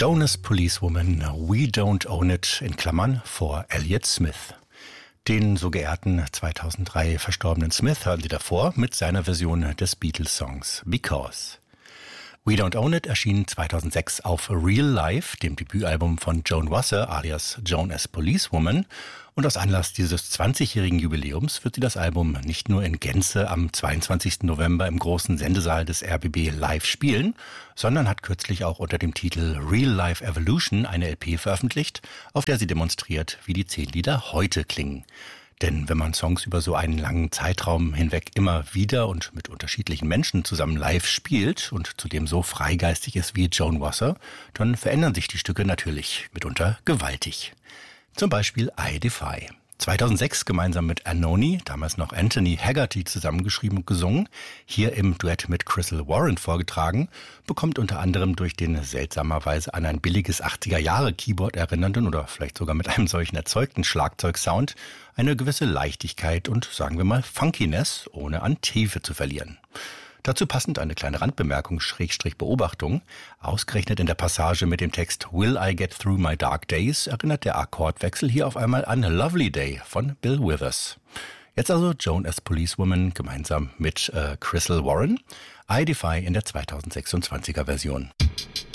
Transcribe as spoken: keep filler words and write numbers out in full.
Jonas Policewoman, We Don't Own It, in Klammern, vor Elliott Smith. Den so geehrten zweitausenddrei verstorbenen Smith hören Sie davor mit seiner Version des Beatles-Songs Because. We Don't Own It erschien zweitausendsechs auf Real Life, dem Debütalbum von Joan Wasser alias Joan as Policewoman. Und aus Anlass dieses zwanzigjährigen Jubiläums wird sie das Album nicht nur in Gänze am zweiundzwanzigsten November im großen Sendesaal des R B B live spielen, sondern hat kürzlich auch unter dem Titel Real Life Evolution eine L P veröffentlicht, auf der sie demonstriert, wie die zehn Lieder heute klingen. Denn wenn man Songs über so einen langen Zeitraum hinweg immer wieder und mit unterschiedlichen Menschen zusammen live spielt und zudem so freigeistig ist wie Joan Wasser, dann verändern sich die Stücke natürlich mitunter gewaltig. Zum Beispiel I Defy. zweitausendsechs gemeinsam mit Anoni, damals noch Anthony Haggerty, zusammengeschrieben und gesungen, hier im Duett mit Crystal Warren vorgetragen, bekommt unter anderem durch den seltsamerweise an ein billiges achtziger-Jahre-Keyboard erinnernden oder vielleicht sogar mit einem solchen erzeugten Schlagzeugsound eine gewisse Leichtigkeit und, sagen wir mal, Funkiness, ohne an Tiefe zu verlieren. Dazu passend eine kleine Randbemerkung, Schrägstrich Beobachtung. Ausgerechnet in der Passage mit dem Text Will I Get Through My Dark Days erinnert der Akkordwechsel hier auf einmal an Lovely Day von Bill Withers. Jetzt also Joan as Policewoman gemeinsam mit äh, Crystal Warren. I Defy in der zweitausendsechsundzwanziger Version.